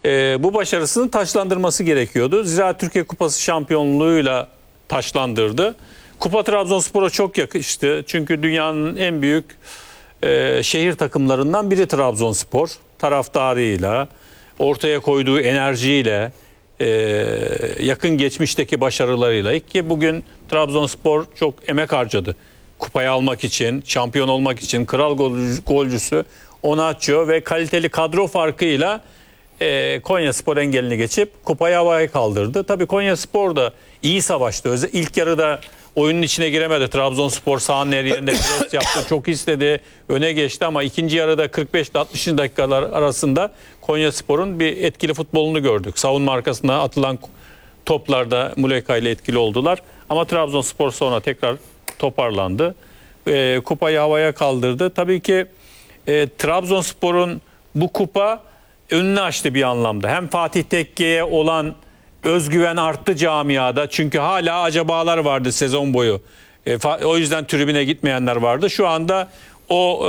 bu başarısını taçlandırması gerekiyordu. Zira Türkiye Kupası şampiyonluğuyla taçlandırdı. Kupa Trabzonspor'a çok yakıştı. Çünkü dünyanın en büyük şehir takımlarından biri Trabzonspor. Taraftarıyla, ortaya koyduğu enerjiyle, yakın geçmişteki başarılarıyla ki bugün Trabzonspor çok emek harcadı. Kupayı almak için, şampiyon olmak için kral golcüsü Onaçio ve kaliteli kadro farkıyla Konyaspor engelini geçip kupayı havaya kaldırdı. Tabii Konyaspor da iyi savaştı. İlk yarıda oyunun içine giremedi. Trabzonspor sahanın her yerinde pres yaptı. Çok istedi. Öne geçti ama ikinci yarıda 45 ile 60. dakikalar arasında Konyaspor'un bir etkili futbolunu gördük. Savunma arkasına atılan toplarda Muleka ile etkili oldular. Ama Trabzonspor sonra tekrar toparlandı. Kupayı havaya kaldırdı. Tabii ki Trabzonspor'un bu kupa önünü açtı bir anlamda. Hem Fatih Tekke'ye olan özgüven arttı camiada. Çünkü hala acabalar vardı sezon boyu. O yüzden tribüne gitmeyenler vardı. Şu anda o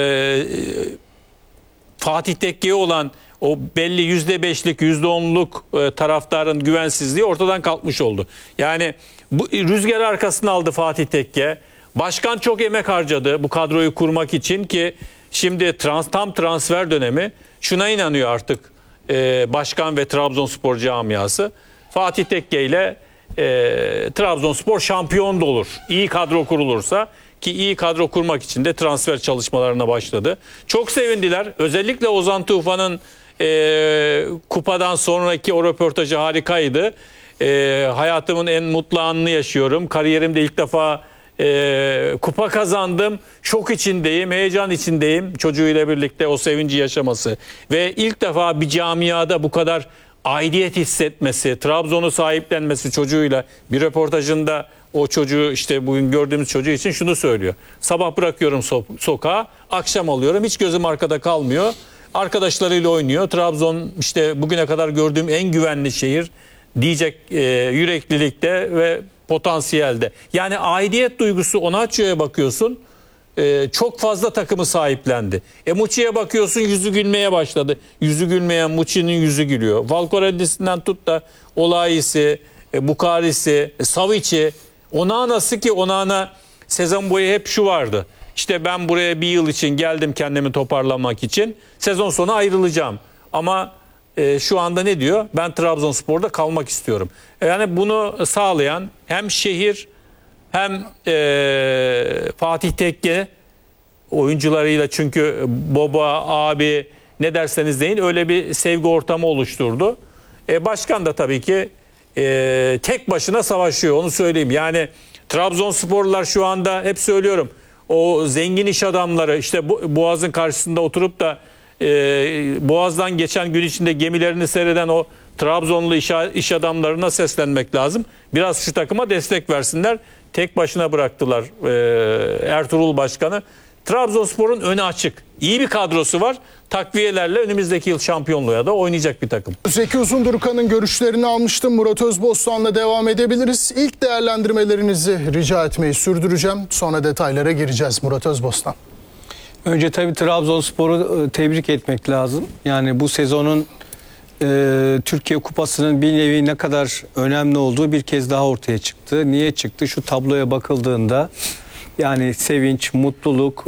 Fatih Tekke'ye olan o belli %5'lik, %10'luk taraftarın güvensizliği ortadan kalkmış oldu. Yani bu rüzgar arkasına aldı Fatih Tekke. Başkan çok emek harcadı bu kadroyu kurmak için ki şimdi tam transfer dönemi. Şuna inanıyor artık başkan ve Trabzonspor camiası. Fatih Tekke ile Trabzonspor şampiyon da olur. İyi kadro kurulursa ki iyi kadro kurmak için de transfer çalışmalarına başladı. Çok sevindiler. Özellikle Ozan Tufan'ın kupadan sonraki o röportajı harikaydı. Hayatımın en mutlu anını yaşıyorum. Kariyerimde ilk defa kupa kazandım. Şok içindeyim, heyecan içindeyim. Çocuğuyla birlikte o sevinci yaşaması. Ve ilk defa bir camiada bu kadar aidiyet hissetmesi, Trabzon'u sahiplenmesi çocuğuyla bir röportajında o çocuğu işte bugün gördüğümüz çocuğu için şunu söylüyor. Sabah bırakıyorum sokağa, akşam alıyorum. Hiç gözüm arkada kalmıyor. Arkadaşlarıyla oynuyor. Trabzon işte bugüne kadar gördüğüm en güvenli şehir diyecek yüreklilikte ve potansiyelde. Yani aidiyet duygusu Onaçio'ya bakıyorsun. Çok fazla takımı sahiplendi. Muçi'ye bakıyorsun yüzü gülmeye başladı. Yüzü gülmeyen Muçi'nin yüzü gülüyor. Valkoredis'inden tut da Olayi'si, Bukari'si, Savic'i, Onana'sı ki Onana sezon boyu hep şu vardı. İşte ben buraya bir yıl için geldim kendimi toparlamak için. Sezon sonu ayrılacağım. Ama şu anda ne diyor? Ben Trabzonspor'da kalmak istiyorum. Yani bunu sağlayan hem şehir hem Fatih Tekke oyuncularıyla çünkü baba, abi ne derseniz deyin öyle bir sevgi ortamı oluşturdu. Başkan da tabii ki tek başına savaşıyor onu söyleyeyim. Yani Trabzonsporlular şu anda hep söylüyorum o zengin iş adamları işte Boğaz'ın karşısında oturup da Boğaz'dan geçen gün içinde gemilerini seyreden o Trabzonlu iş adamlarına seslenmek lazım. Biraz şu takıma destek versinler. Tek başına bıraktılar Ertuğrul Başkanı. Trabzonspor'un önü açık. İyi bir kadrosu var. Takviyelerle önümüzdeki yıl şampiyonluğa da oynayacak bir takım. Zeki Uzundurkan'ın görüşlerini almıştım. Murat Özbostan'la devam edebiliriz. İlk değerlendirmelerinizi rica etmeyi sürdüreceğim. Sonra detaylara gireceğiz. Murat Özbostan. Önce tabii Trabzonspor'u tebrik etmek lazım. Yani bu sezonun Türkiye Kupası'nın bir nevi ne kadar önemli olduğu bir kez daha ortaya çıktı. Niye çıktı? Şu tabloya bakıldığında yani sevinç, mutluluk,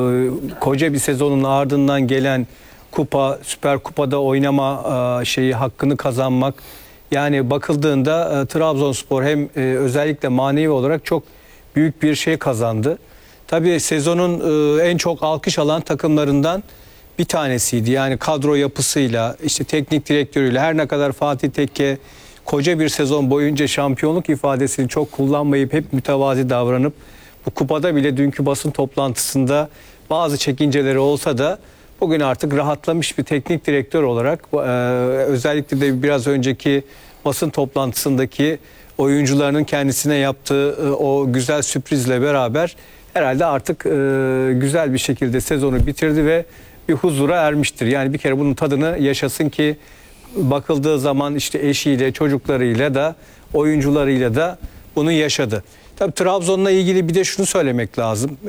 koca bir sezonun ardından gelen kupa, Süper Kupa'da oynama hakkını kazanmak. Yani bakıldığında Trabzonspor hem özellikle manevi olarak çok büyük bir şey kazandı. Tabii sezonun en çok alkış alan takımlarından bir tanesiydi. Yani kadro yapısıyla, işte teknik direktörüyle her ne kadar Fatih Tekke koca bir sezon boyunca şampiyonluk ifadesini çok kullanmayıp hep mütevazi davranıp bu kupada bile dünkü basın toplantısında bazı çekinceleri olsa da bugün artık rahatlamış bir teknik direktör olarak özellikle de biraz önceki basın toplantısındaki oyuncularının kendisine yaptığı o güzel sürprizle beraber herhalde artık güzel bir şekilde sezonu bitirdi ve bir huzura ermiştir. Yani bir kere bunun tadını yaşasın ki bakıldığı zaman işte eşiyle, çocuklarıyla da oyuncularıyla da bunu yaşadı. Tabii Trabzon'la ilgili bir de şunu söylemek lazım.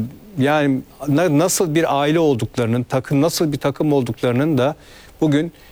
Yani nasıl bir aile olduklarının, nasıl bir takım olduklarının da bugün